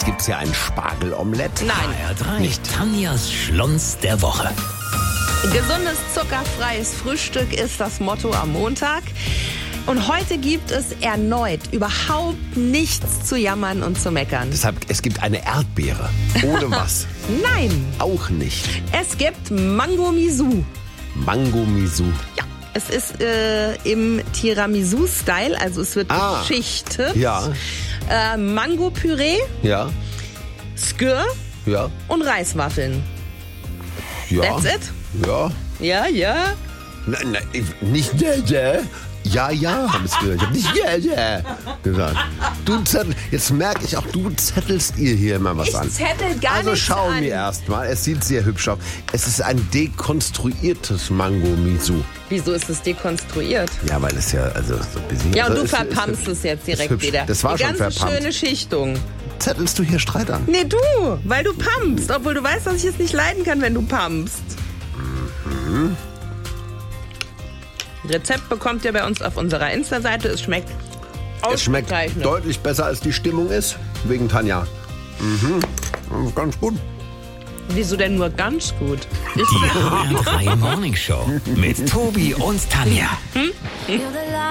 Jetzt gibt's ja ein Spargelomelett. Nein. HR3, nicht Tanjas Schlons der Woche. Gesundes, zuckerfreies Frühstück ist das Motto am Montag. Und heute gibt es erneut überhaupt nichts zu jammern und zu meckern. Deshalb, es gibt eine Erdbeere. Ohne was? Nein, Auch nicht. es gibt Mango Misu. Mango Misu. Ja, es ist im Tiramisu-Style, also es wird geschichtet. Ja, Mango-Püree, ja, Skür ja, und Reiswaffeln. ja. That's it? Ja. Ja, ja. Nein, nicht ja. Ja, haben es gehört. Ich habe nicht ja gesagt. Du Zettel, jetzt merke ich auch, du zettelst ihr hier immer was Ich an. zettel gar Also nichts schauen an. wir erstmal. Es sieht sehr hübsch aus. Es ist ein dekonstruiertes Mango Misu. Wieso ist es dekonstruiert? Ja, weil es ja also so ein bisschen. Ja, und also du ist verpampst es jetzt direkt hübsch. wieder. Das war Die schon ganz verpampt. schöne Schichtung. Zettelst du hier Streit an? Nee, du, weil du pumpst, obwohl du weißt, dass ich es nicht leiden kann, wenn du pumpst. Rezept bekommt ihr bei uns auf unserer Insta-Seite. Es schmeckt Es schmeckt ausgezeichnet. deutlich besser, als die Stimmung ist. Wegen Tanja. Ganz gut. Wieso denn nur ganz gut? Die HR3 Morning Show mit Tobi und Tanja. Feel the light.